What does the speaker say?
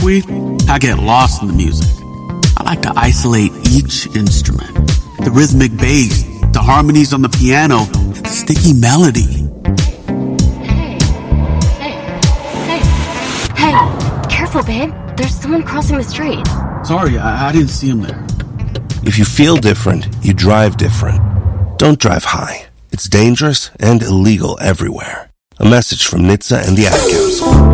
I get lost in the music. I like to isolate each instrument. The rhythmic bass, the harmonies on the piano, the sticky melody. Hey, careful, babe. There's someone crossing the street. Sorry, I didn't see him there. If you feel different, you drive different. Don't drive high. It's dangerous and illegal everywhere. A message from NHTSA and the Ad Council.